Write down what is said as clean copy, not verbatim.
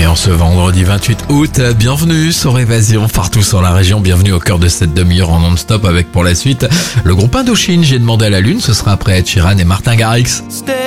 Et en ce vendredi 28 août, bienvenue sur Évasion partout sur la région, bienvenue au cœur de cette demi-heure en non-stop avec pour la suite le groupe Indochine, J'ai demandé à la lune, ce sera après Ed Sheeran et Martin Garrix.